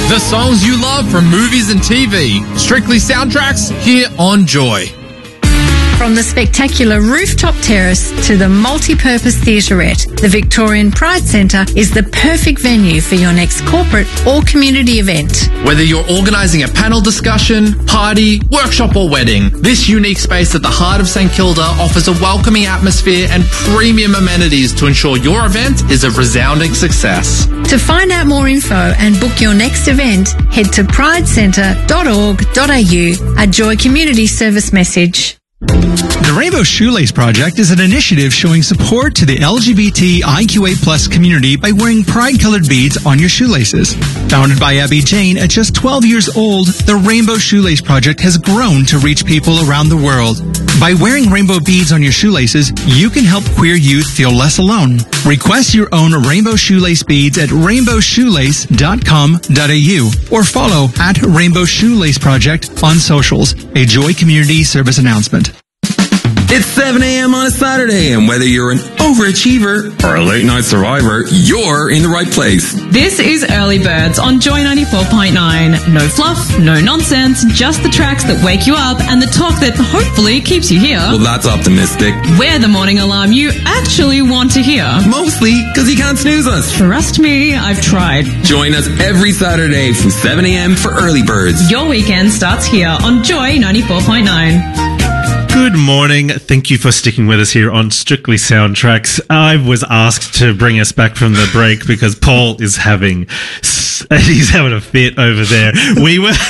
The songs you love from movies and TV. Strictly Soundtracks here on Joy. From the spectacular rooftop terrace to the multi-purpose theatrette, the Victorian Pride Centre is the perfect venue for your next corporate or community event. Whether you're organising a panel discussion, party, workshop or wedding, this unique space at the heart of St Kilda offers a welcoming atmosphere and premium amenities to ensure your event is a resounding success. To find out more info and book your next event, head to pridecentre.org.au, a Joy Community Service message. The Rainbow Shoelace Project is an initiative showing support to the LGBTIQA+ community by wearing pride-colored beads on your shoelaces. Founded by Abby Jane at just 12 years old, the Rainbow Shoelace Project has grown to reach people around the world. By wearing rainbow beads on your shoelaces, you can help queer youth feel less alone. Request your own rainbow shoelace beads at rainbowshoelace.com.au or follow at Rainbow Shoelace Project on socials. A Joy Community Service announcement. It's 7 a.m. on a Saturday, and whether you're an overachiever or a late-night survivor, you're in the right place. This is Early Birds on Joy 94.9. No fluff, no nonsense, just the tracks that wake you up and the talk that hopefully keeps you here. Well, that's optimistic. We're the morning alarm you actually want to hear. Mostly because you can't snooze us. Trust me, I've tried. Join us every Saturday from 7 a.m. for Early Birds. Your weekend starts here on Joy 94.9. Good morning. Thank you for sticking with us here on Strictly Soundtracks. I was asked to bring us back from the break because Paul is having a fit over there. We were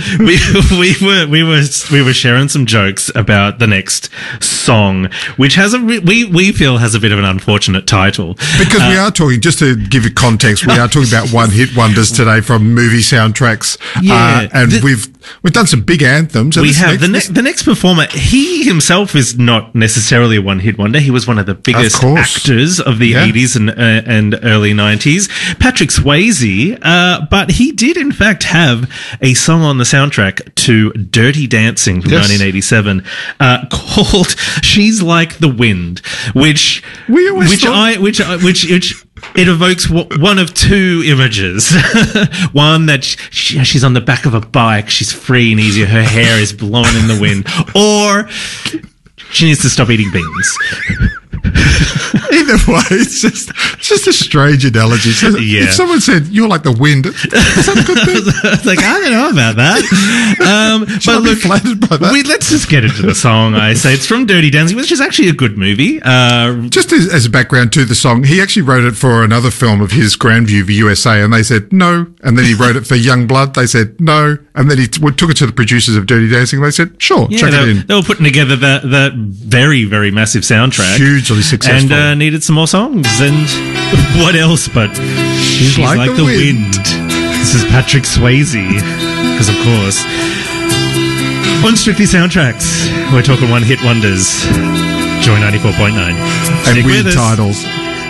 sharing some jokes about the next song, which has we feel has a bit of an unfortunate title. Because we are talking, just to give you context, we are talking about one-hit wonders today from movie soundtracks. Yeah, and we've done some big anthems. We have the next performer. He himself is not necessarily a one-hit wonder. He was one of the biggest actors of the 80s and early 90s. Patrick Swayze, but he did in fact have a song on the soundtrack to Dirty Dancing from 1987 called "She's Like the Wind," which it evokes one of two images. One that she's on the back of a bike, she's free and easy, her hair is blowing in the wind, or she needs to stop eating beans. Either way, it's just a strange analogy. So if someone said, "You're like the wind," is that a good thing? Like, I don't know about that. But look, flattered by that. Let's just get into the song. I say it's from Dirty Dancing, which is actually a good movie. Just as a background to the song, he actually wrote it for another film of his, Grandview USA, and they said no. And then he wrote it for Young Blood. They said no. And then he took it to the producers of Dirty Dancing. They said, sure, chuck it in. They were putting together that very, very massive soundtrack. Hugely successful. And needed some more songs. And what else but She's Like the Wind. This is Patrick Swayze. Because, of course, on Strictly Soundtracks, we're talking one-hit wonders. Joy 94.9. And weird titles.